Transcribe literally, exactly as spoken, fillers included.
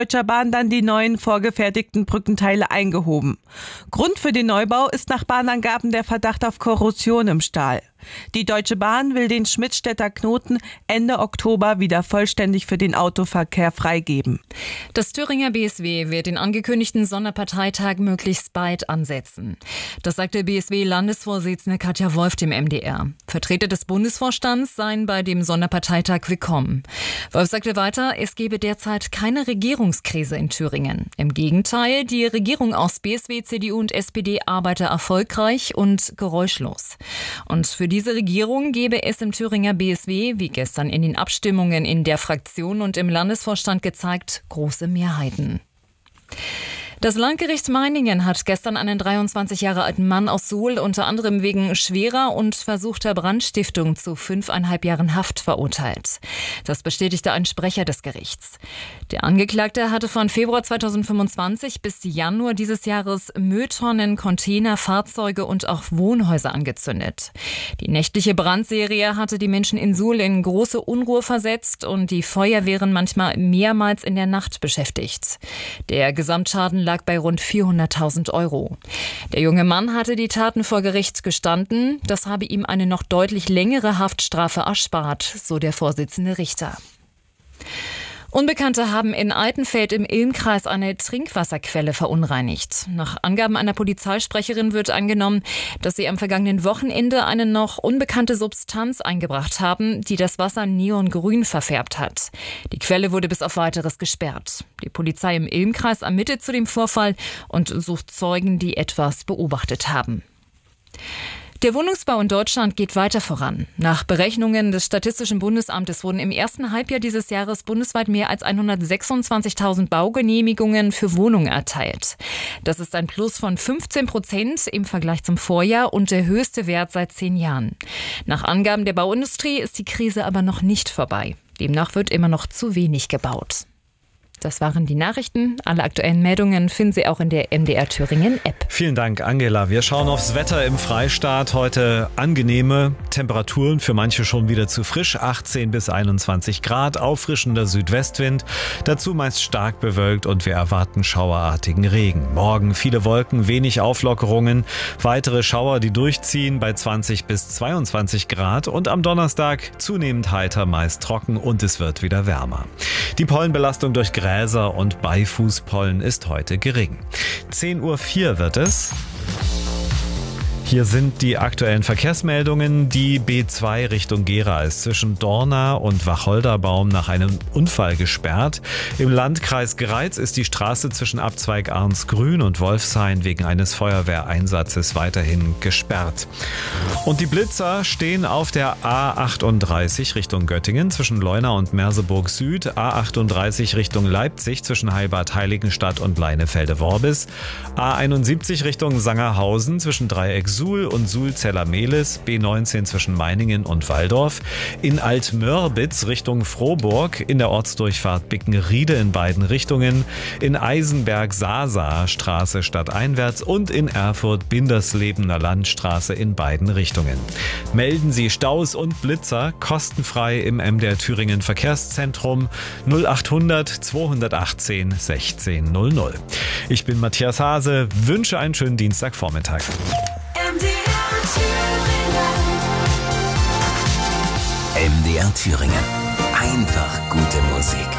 Deutscher Bahn dann die neuen vorgefertigten Brückenteile eingehoben. Grund für den Neubau ist nach Bahnangaben der Verdacht auf Korrosion im Stahl. Die Deutsche Bahn will den Schmidtstädter Knoten Ende Oktober wieder vollständig für den Autoverkehr freigeben. Das Thüringer B S W wird den angekündigten Sonderparteitag möglichst bald ansetzen. Das sagte B S W-Landesvorsitzende Katja Wolf dem M D R. Vertreter des Bundesvorstands seien bei dem Sonderparteitag willkommen. Wolf sagte weiter, es gebe derzeit keine Regierungskrise in Thüringen. Im Gegenteil, die Regierung aus B S W, C D U und S P D arbeite erfolgreich und geräuschlos. Und für diese Regierung gebe es im Thüringer B S W, wie gestern in den Abstimmungen in der Fraktion und im Landesvorstand gezeigt, große Mehrheiten. Das Landgericht Meiningen hat gestern einen dreiundzwanzig Jahre alten Mann aus Suhl unter anderem wegen schwerer und versuchter Brandstiftung zu fünfeinhalb Jahren Haft verurteilt. Das bestätigte ein Sprecher des Gerichts. Der Angeklagte hatte von Februar zweitausendfünfundzwanzig bis Januar dieses Jahres Mülltonnen, Container, Fahrzeuge und auch Wohnhäuser angezündet. Die nächtliche Brandserie hatte die Menschen in Suhl in große Unruhe versetzt und die Feuerwehren manchmal mehrmals in der Nacht beschäftigt. Der Gesamtschaden lag bei rund vierhunderttausend Euro. Der junge Mann hatte die Taten vor Gericht gestanden. Das habe ihm eine noch deutlich längere Haftstrafe erspart, so der Vorsitzende Richter. Unbekannte haben in Altenfeld im Ilmkreis eine Trinkwasserquelle verunreinigt. Nach Angaben einer Polizeisprecherin wird angenommen, dass sie am vergangenen Wochenende eine noch unbekannte Substanz eingebracht haben, die das Wasser neongrün verfärbt hat. Die Quelle wurde bis auf Weiteres gesperrt. Die Polizei im Ilmkreis ermittelt zu dem Vorfall und sucht Zeugen, die etwas beobachtet haben. Der Wohnungsbau in Deutschland geht weiter voran. Nach Berechnungen des Statistischen Bundesamtes wurden im ersten Halbjahr dieses Jahres bundesweit mehr als hundertsechsundzwanzigtausend Baugenehmigungen für Wohnungen erteilt. Das ist ein Plus von fünfzehn Prozent im Vergleich zum Vorjahr und der höchste Wert seit zehn Jahren. Nach Angaben der Bauindustrie ist die Krise aber noch nicht vorbei. Demnach wird immer noch zu wenig gebaut. Das waren die Nachrichten. Alle aktuellen Meldungen finden Sie auch in der M D R Thüringen App. Vielen Dank, Angela. Wir schauen aufs Wetter im Freistaat. Heute angenehme Temperaturen, für manche schon wieder zu frisch. achtzehn bis einundzwanzig Grad, auffrischender Südwestwind. Dazu meist stark bewölkt und wir erwarten schauerartigen Regen. Morgen viele Wolken, wenig Auflockerungen. Weitere Schauer, die durchziehen bei zwanzig bis zweiundzwanzig Grad. Und am Donnerstag zunehmend heiter, meist trocken und es wird wieder wärmer. Die Pollenbelastung durch Gräser und Beifußpollen ist heute gering. zehn Uhr vier wird es. Hier sind die aktuellen Verkehrsmeldungen. Die B zwei Richtung Gera ist zwischen Dorna und Wacholderbaum nach einem Unfall gesperrt. Im Landkreis Greiz ist die Straße zwischen Abzweig Arnsgrün und Wolfshain wegen eines Feuerwehreinsatzes weiterhin gesperrt. Und die Blitzer stehen auf der A achtunddreißig Richtung Göttingen zwischen Leuna und Merseburg Süd, A achtunddreißig Richtung Leipzig zwischen Heilbad Heiligenstadt und Leinefelde-Worbis, A einundsiebzig Richtung Sangerhausen zwischen Dreieck Suhl und Suhl-Zellermehlis, B neunzehn zwischen Meiningen und Walldorf, in Altmörbitz Richtung Frohburg, in der Ortsdurchfahrt Bickenriede in beiden Richtungen, in Eisenberg-Sasa Straße stadteinwärts und in Erfurt Binderslebener Landstraße in beiden Richtungen. Melden Sie Staus und Blitzer kostenfrei im M D R Thüringen Verkehrszentrum null achthundert zweihundertachtzehn sechzehn null null. Ich bin Matthias Hase, wünsche einen schönen Dienstagvormittag. M D R Thüringen. Einfach gute Musik.